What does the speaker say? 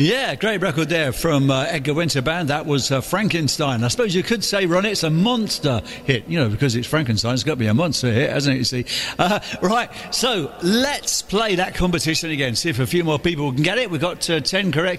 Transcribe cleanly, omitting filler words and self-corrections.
Yeah, great record there from Edgar Winter Band. That was Frankenstein. I suppose you could say, Ron, it's a monster hit, because it's Frankenstein. It's got to be a monster hit, hasn't it, you see? Right, so let's play that competition again, see if a few more people can get it. We've got 10 correct